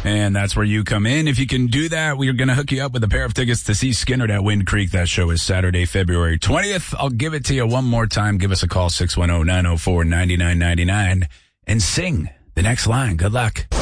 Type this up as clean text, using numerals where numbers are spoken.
And that's where you come in. If you can do that, we're going to hook you up with a pair of tickets to see Skynyrd at Wind Creek. That show is Saturday, February 20th. I'll give it to you one more time. Give us a call, 610-904-9999, and sing the next line. Good luck.